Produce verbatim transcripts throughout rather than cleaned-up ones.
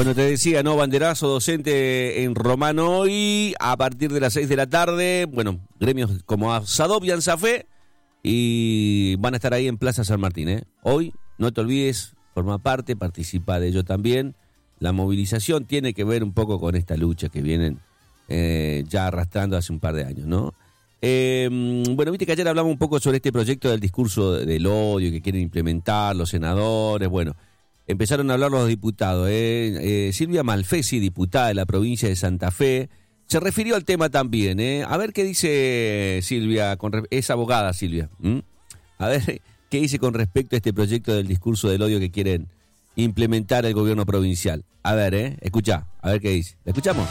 Bueno, te decía, ¿no? Banderazo docente en Román hoy, a partir de las seis de la tarde. Bueno, gremios como Sadop y Ansafé, y van a estar ahí en Plaza San Martín, ¿eh? Hoy, no te olvides, forma parte, participa de ello también. La movilización tiene que ver un poco con esta lucha que vienen eh, ya arrastrando hace un par de años, ¿no? Eh, bueno, viste que ayer hablamos un poco sobre este proyecto del discurso del odio que quieren implementar los senadores. Bueno, empezaron a hablar los diputados. ¿eh? Eh, Silvia Malfesi, diputada de la provincia de Santa Fe, se refirió al tema también. ¿eh? A ver qué dice Silvia, con re- es abogada Silvia. ¿Mm? A ver qué dice con respecto a este proyecto del discurso del odio que quieren implementar el gobierno provincial. A ver, ¿eh? escuchá, a ver qué dice. ¿La escuchamos?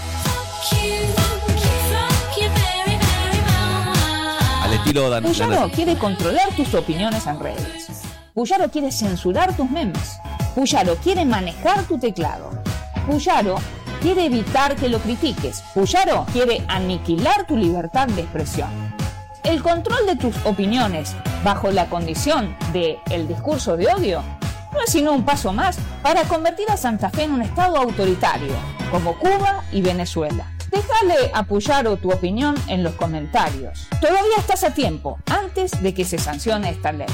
Al estilo Dan. Puyaro quiere controlar tus opiniones en redes. Puyaro quiere censurar tus memes. Puyaro quiere manejar tu teclado. Puyaro quiere evitar que lo critiques. Puyaro quiere aniquilar tu libertad de expresión. El control de tus opiniones bajo la condición de el discurso de odio no es sino un paso más para convertir a Santa Fe en un estado autoritario, como Cuba y Venezuela. Déjale a Puyaro tu opinión en los comentarios. Todavía estás a tiempo, antes de que se sancione esta ley.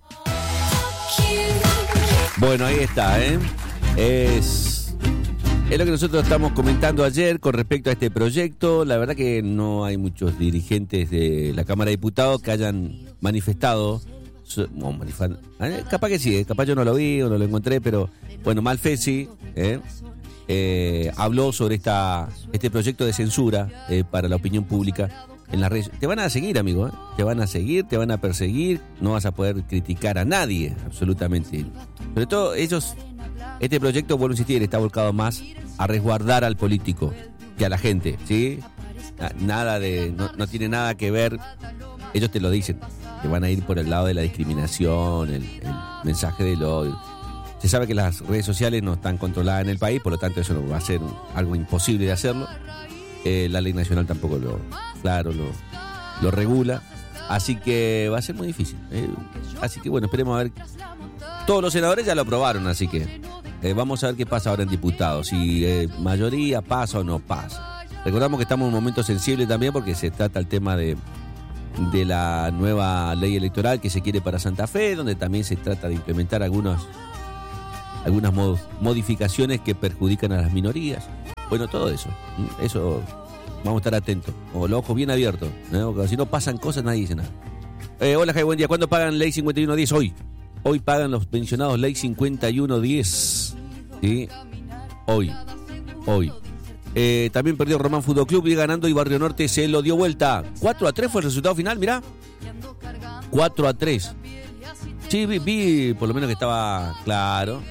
Bueno, ahí está, ¿eh? Es, es lo que nosotros estamos comentando ayer con respecto a este proyecto. La verdad que no hay muchos dirigentes de la Cámara de Diputados que hayan manifestado. No, manifest... Capaz que sí, ¿eh? Capaz yo no lo vi o no lo encontré, pero bueno, Malfesi ¿eh? Eh, habló sobre esta este proyecto de censura eh, para la opinión pública en las redes. Te van a seguir, amigo, ¿eh? Te van a seguir, te van a perseguir, no vas a poder criticar a nadie, absolutamente. Sobre todo ellos, este proyecto, vuelvo a insistir, está volcado más a resguardar al político que a la gente, ¿sí? Nada de, no, no tiene nada que ver, ellos te lo dicen, que van a ir por el lado de la discriminación, el, el mensaje del odio. Se sabe que las redes sociales no están controladas en el país, por lo tanto eso no va a ser algo imposible de hacerlo. Eh, la ley nacional tampoco lo, claro, lo, lo regula, así que va a ser muy difícil. Eh. Así que bueno, esperemos a ver. Todos los senadores ya lo aprobaron, así que eh, vamos a ver qué pasa ahora en diputados, si eh, mayoría pasa o no pasa. Recordamos que estamos en un momento sensible también porque se trata el tema de de la nueva ley electoral que se quiere para Santa Fe, donde también se trata de implementar algunos, algunas mod, modificaciones que perjudican a las minorías. Bueno, todo eso, eso vamos a estar atentos, con los ojos bien abiertos, ¿no? Porque si no pasan cosas nadie dice nada. Eh, hola Jai, buen día. ¿Cuándo pagan ley cincuenta y uno diez? Hoy. Hoy pagan los pensionados ley cincuenta y uno diez. ¿Sí? Hoy. Hoy. Eh, también perdió Román Fútbol Club y ganando y Barrio Norte se lo dio vuelta. cuatro a tres fue el resultado final, mirá. cuatro a tres. Sí, vi, vi por lo menos que estaba claro.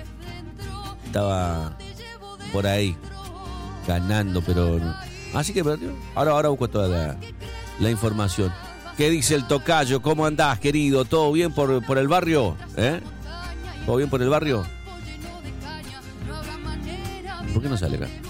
Estaba por ahí ganando, pero no. Así que perdió. Ahora, ahora busco toda la, la información. ¿Qué dice el tocayo? ¿Cómo andás, querido? ¿Todo bien por, por el barrio? ¿Eh? ¿Todo bien por el barrio? ¿Por qué no sale acá?